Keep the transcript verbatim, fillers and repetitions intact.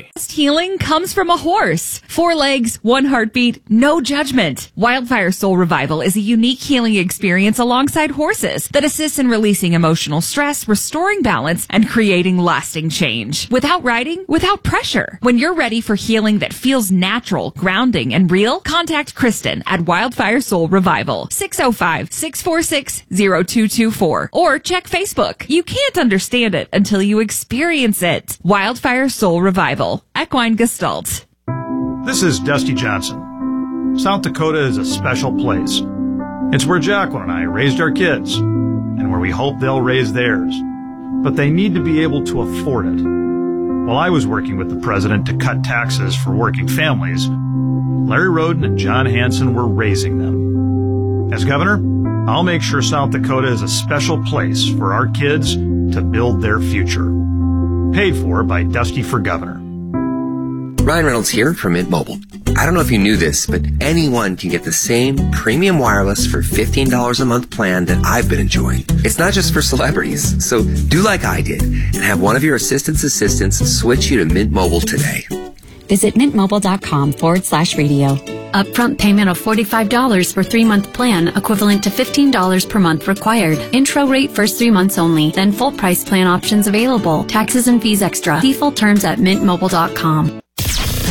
today. Best healing comes from a horse. Four legs, one heartbeat, no judgment. Wildfire Soul Revival is a unique healing experience alongside horses that assists in releasing emotional stress, restoring balance, and creating lasting change. Without riding, without pressure. When you're ready for healing that feels natural, grounding, and real, contact Kristen at Wildfire Soul Revival, six oh five, six four six, oh two two four, or check Facebook. You can't understand it until you experience it. Wildfire Soul Revival, Equine Gestalt. This is Dusty Johnson. South Dakota is a special place. It's where Jacqueline and I raised our kids, and where we hope they'll raise theirs. But they need to be able to afford it. While I was working with the president to cut taxes for working families, Larry Roden and John Hanson were raising them. As governor, I'll make sure South Dakota is a special place for our kids to build their future. Paid for by Dusty for Governor. Ryan Reynolds here from Mint Mobile. I don't know if you knew this, but anyone can get the same premium wireless for fifteen dollars a month plan that I've been enjoying. It's not just for celebrities, so do like I did and have one of your assistant's assistants switch you to Mint Mobile today. Visit mintmobile.com forward slash radio. Upfront payment of forty-five dollars for three-month plan, equivalent to fifteen dollars per month required. Intro rate first three months only, then full price plan options available. Taxes and fees extra. See full terms at mint mobile dot com.